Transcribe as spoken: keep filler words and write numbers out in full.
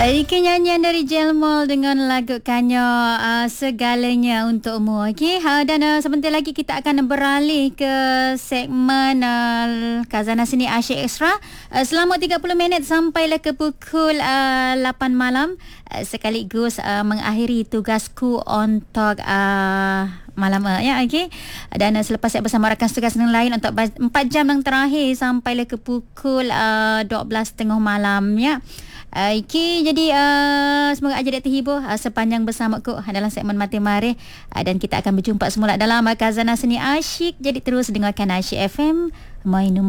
Iki nyanyian dari Jelmol dengan lagu Kanyo, uh, segalanya untukmu. Okey, uh, dan uh, sebentar lagi kita akan beralih ke segmen uh, Khazanah Seni Asyik Extra uh, selama tiga puluh minit sampailah ke pukul uh, lapan malam, uh, sekaligus uh, mengakhiri tugasku untuk uh, malam uh, ya, okey. Dan uh, selepas saya bersama rakan tugas yang lain untuk empat jam yang terakhir sampailah ke pukul uh, dua belas tiga puluh malam ya. Uh, okay, jadi uh, semoga aja dia terhibur uh, sepanjang bersamaku dalam segmen Mati Marih, uh, dan kita akan berjumpa semula dalam uh, Khazanah Seni Asyik. Jadi terus dengarkan Asyik F M, My